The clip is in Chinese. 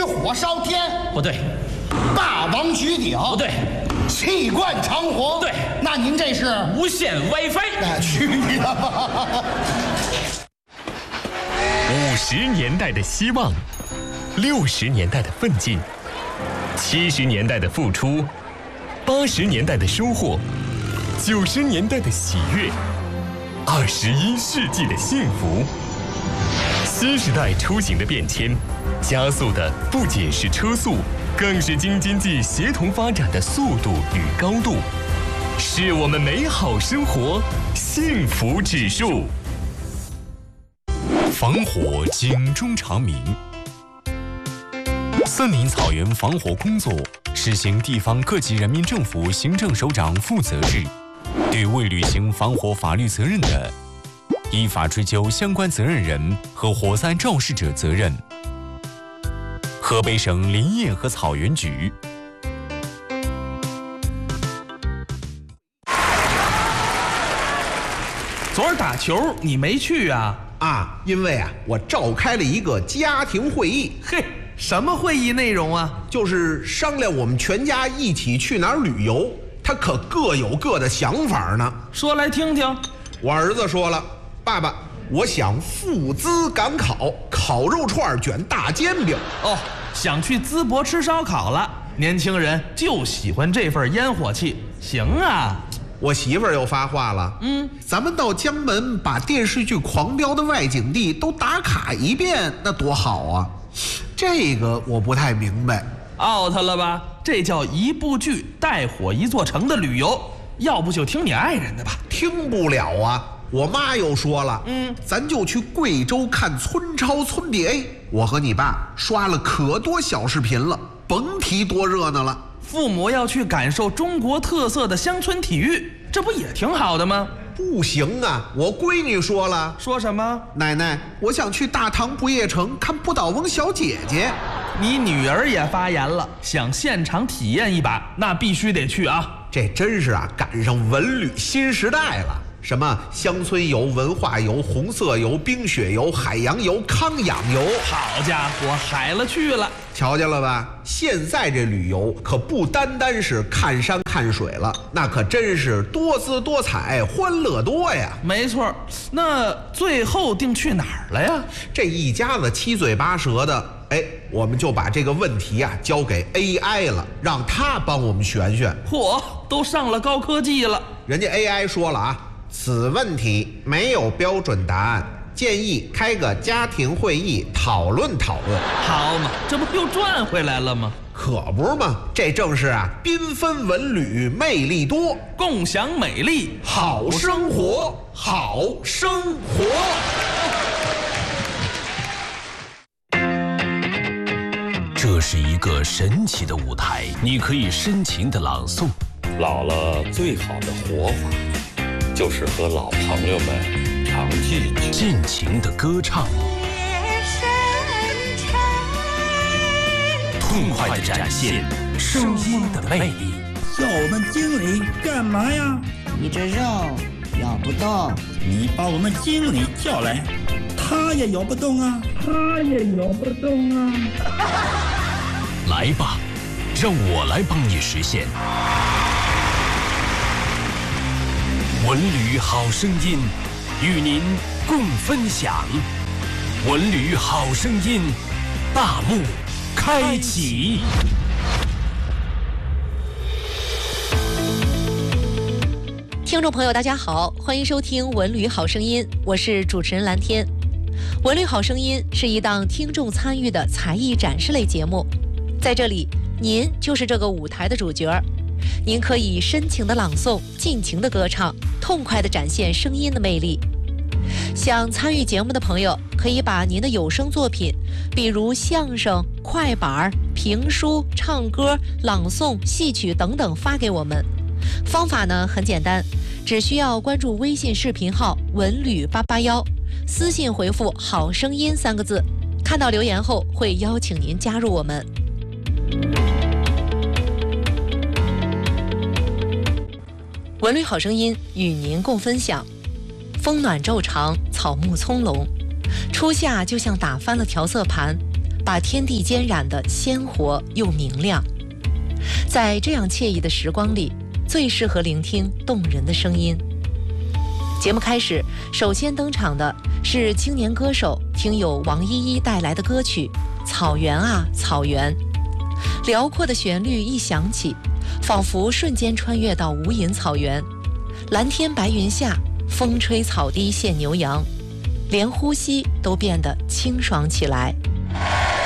火烧天， 不对； 霸王举鼎， 不对； 气贯长虹， 不对。 那您这是无线 WiFi。 去你的吧 ！50年代的希望，60年代的奋进，70年代的付出，80年代的收获，90年代的喜悦，21世纪的幸福。新时代出行的变迁，加速的不仅是车速，更是京津冀协同发展的速度与高度，是我们美好生活幸福指数。防火警钟长鸣。森林草原防火工作实行地方各级人民政府行政首长负责制，对未履行防火法律责任的，依法追究相关责任人和火灾肇事者责任。河北省林业和草原局。 昨儿打球你没去啊？ 啊，因为我召开了一个家庭会议。 嘿，什么会议内容啊？ 就是商量我们全家一起去哪儿旅游，他可各有各的想法呢。 说来听听。 我儿子说了，爸爸，我想赴淄赶考，烤肉串卷大煎饼。 哦，想去淄博吃烧烤了。年轻人就喜欢这份烟火气。行啊。 我媳妇儿又发话了，咱们到江门把电视剧《狂飙》的外景地都打卡一遍，那多好啊！这个我不太明白。 out 了吧？这叫一部剧带火一座城的旅游，要不就听你爱人的吧。 听不了啊！我妈又说了，咱就去贵州看村超村 DA。我和你爸刷了可多小视频了，甭提多热闹了。 父母要去感受中国特色的乡村体育，这不也挺好的吗？ 不行啊！我闺女说了。 说什么？ 奶奶，我想去大唐不夜城看不倒翁小姐姐。 你女儿也发言了，想现场体验一把，那必须得去啊！ 这真是赶上文旅新时代了。什么乡村游、文化游、红色游、冰雪游、海洋游、康养游， 好家伙，海了去了！ 瞧见了吧？现在这旅游可不单单是看山看水了，那可真是多姿多彩、欢乐多呀！ 没错，那最后定去哪儿了呀？ 这一家子七嘴八舌的，我们就把这个问题交给 AI 了，让他帮我们选选。 嚯，都上了高科技了！ 人家 AI 说了此问题没有标准答案，建议开个家庭会议讨论讨论。 好嘛，这不又赚回来了吗？ 可不是嘛，这正是缤纷文旅魅力多， 共享美丽好生活，好生活。 这是一个神奇的舞台，你可以深情的朗诵。 老了最好的活法，就是和老朋友们常聚聚， 尽情的歌唱，痛快的展现声音的魅力。 叫我们经理干嘛呀？ 你这肉咬不动， 你把我们经理叫来，他也咬不动啊，他也咬不动啊。 来吧，让我来帮你实现。文旅好声音，与您共分享。文旅好声音，大幕开启。 听众朋友大家好，欢迎收听文旅好声音，我是主持人蓝天。文旅好声音是一档听众参与的才艺展示类节目，在这里您就是这个舞台的主角，您可以深情的朗诵，尽情的歌唱，痛快的展现声音的魅力。想参与节目的朋友可以把您的有声作品，比如相声、快板、评书、唱歌、朗诵、戏曲等等发给我们。方法呢很简单，只需要关注微信视频号文旅881，私信回复好声音3个字，看到留言后会邀请您加入我们。文旅好声音与您共分享。风暖昼长，草木葱茏，初夏就像打翻了调色盘， 把天地间染得鲜活又明亮。在这样惬意的时光里，最适合聆听动人的声音。节目开始，首先登场的是青年歌手听友王依依带来的歌曲《草原啊草原》。辽阔的旋律一响起，仿佛瞬间穿越到无垠草原。蓝天白云下，风吹草低见牛羊，连呼吸都变得清爽起来。